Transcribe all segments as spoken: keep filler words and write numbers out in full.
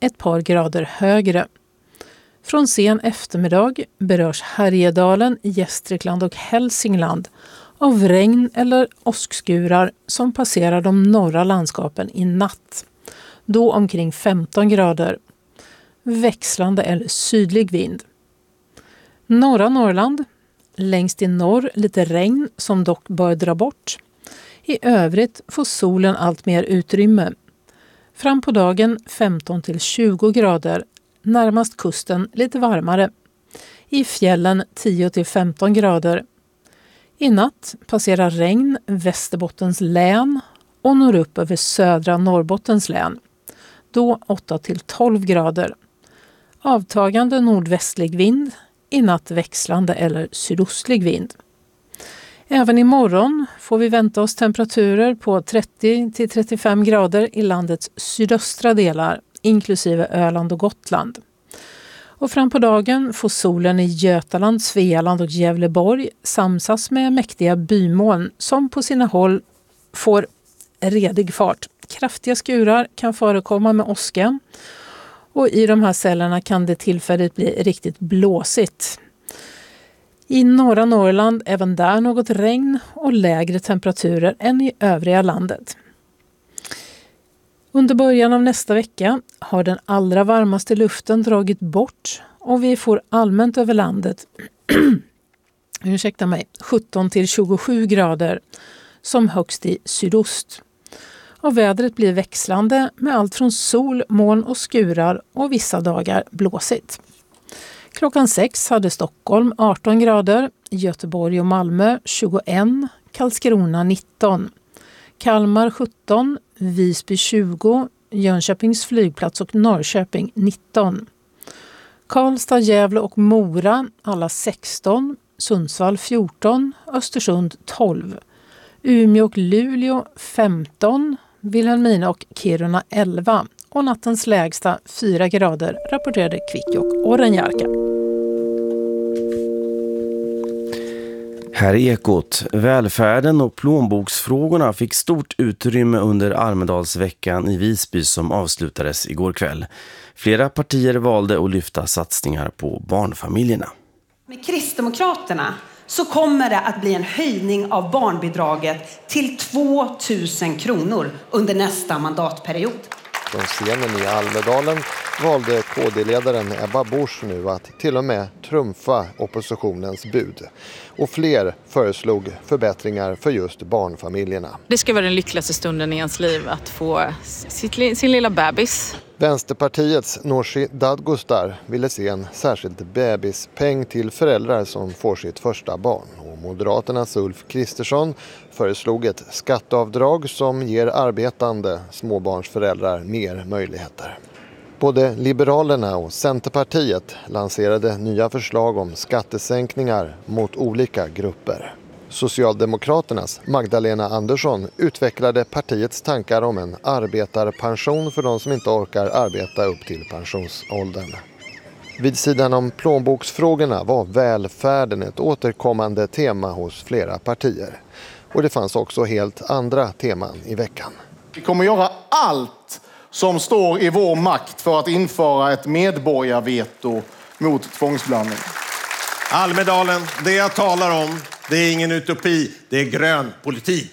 ett par grader högre. Från sen eftermiddag berörs Härjedalen, Gästrikland och Hälsingland av regn eller åskskurar som passerar de norra landskapen i natt. Då omkring femton grader. Växlande eller sydlig vind. Norra Norrland. Längst i norr lite regn som dock bör dra bort. I övrigt får solen allt mer utrymme. Fram på dagen femton till tjugo grader. Närmast kusten lite varmare. I fjällen tio till femton grader. I natt passerar regn Västerbottens län och når upp över södra Norrbottens län. Då åtta till tolv grader. Avtagande nordvästlig vind. I natt växlande eller sydostlig vind. Även imorgon får vi vänta oss temperaturer på trettio till trettiofem grader i landets sydöstra delar, inklusive Öland och Gotland. Och fram på dagen får solen i Götaland, Svealand och Gävleborg samsas med mäktiga bymoln som på sina håll får redig fart. Kraftiga skurar kan förekomma med åska. Och i de här cellerna kan det tillfälligt bli riktigt blåsigt. I norra Norrland även där något regn och lägre temperaturer än i övriga landet. Under början av nästa vecka har den allra varmaste luften dragit bort och vi får allmänt över landet ursäkta mig, sjutton till tjugosju grader som högst i sydost. Och vädret blir växlande med allt från sol, moln och skurar och vissa dagar blåsigt. Klockan sex hade Stockholm arton grader, Göteborg och Malmö tjugoett, Karlskrona nitton, Kalmar sjutton, Visby tjugo, Jönköpings flygplats och Norrköping nitton. Karlstad, Gävle och Mora alla sexton, Sundsvall fjorton, Östersund tolv, Umeå och Luleå femton, Vilhelmina och Kiruna elva och nattens lägsta fyra grader rapporterade Kvikkjokk och Renjärka. Här i Ekot, välfärden och plånboksfrågorna fick stort utrymme under Almedalsveckan i Visby som avslutades igår kväll. Flera partier valde att lyfta satsningar på barnfamiljerna. Med Kristdemokraterna så kommer det att bli en höjning av barnbidraget till två tusen kronor under nästa mandatperiod. Från scenen i Almedalen valde K D-ledaren Ebba Busch nu att till och med trumfa oppositionens bud. Och fler föreslog förbättringar för just barnfamiljerna. Det ska vara den lyckligaste stunden i ens liv att få sitt, sin lilla bebis. Vänsterpartiets Nooshi Dadgostar ville se en särskild bebispeng till föräldrar som får sitt första barn. Och Moderaternas Ulf Kristersson föreslog ett skatteavdrag som ger arbetande småbarnsföräldrar mer möjligheter. Både Liberalerna och Centerpartiet lanserade nya förslag om skattesänkningar mot olika grupper. Socialdemokraternas Magdalena Andersson utvecklade partiets tankar om en arbetarpension för de som inte orkar arbeta upp till pensionsåldern. Vid sidan om plånboksfrågorna var välfärden ett återkommande tema hos flera partier. Och det fanns också helt andra teman i veckan. Vi kommer göra allt som står i vår makt för att införa ett medborgarveto mot tvångsblandning. Almedalen, det jag talar om, det är ingen utopi, det är grön politik.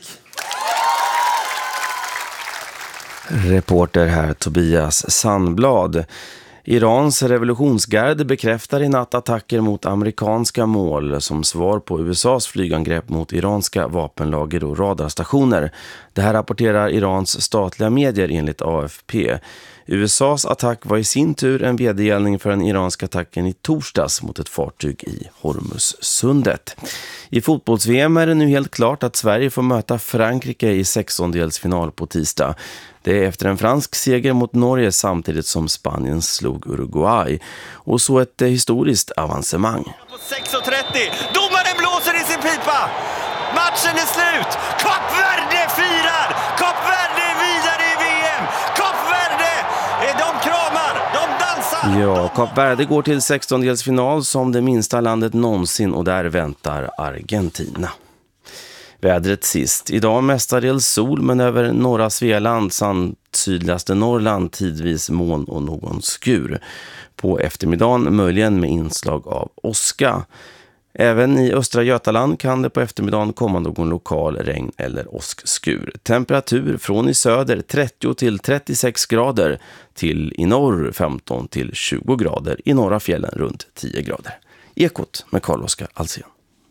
Reporter här Tobias Sandblad. Irans revolutionsgarde bekräftar i natt attacker mot amerikanska mål som svar på U S A:s flygangrepp mot iranska vapenlager och radarstationer. Det här rapporterar Irans statliga medier enligt A F P. U S A:s attack var i sin tur en vedergällning för den iranska attacken i torsdags mot ett fartyg i Hormuzsundet. I fotbolls-V M är det nu helt klart att Sverige får möta Frankrike i sextondelsfinal på tisdag. Det är efter en fransk seger mot Norge samtidigt som Spanien slog Uruguay. Och så ett historiskt avancemang. På sex och trettio, domaren blåser i sin pipa! Matchen är slut! Kap Verde firar! Kap Verde är vidare i V M! Kap Verde, de kramar, de dansar! Ja, Kap Verde går till sextondelsfinal som det minsta landet någonsin och där väntar Argentina. Vädret sist. Idag mestadels sol men över norra Svealand samt sydligaste Norrland tidvis moln och någon skur. På eftermiddagen möjligen med inslag av åska. Även i östra Götaland kan det på eftermiddagen komma någon lokal regn- eller åskskur. Temperatur från i söder trettio till trettiosex grader till i norr femton till tjugo grader. I norra fjällen runt tio grader. Ekot med Carl-Oskar Alsen.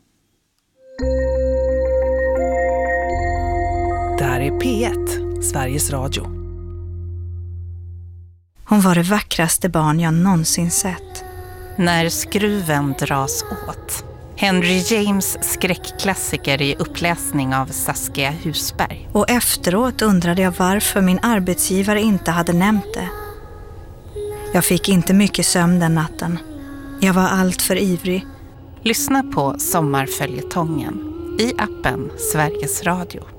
Där är P ett, Sveriges Radio. Hon var det vackraste barn jag någonsin sett. När skruven dras åt. Henry James skräckklassiker i uppläsning av Saskia Husberg. Och efteråt undrade jag varför min arbetsgivare inte hade nämnt det. Jag fick inte mycket sömn den natten. Jag var allt för ivrig. Lyssna på Sommarföljetongen i appen Sveriges Radio.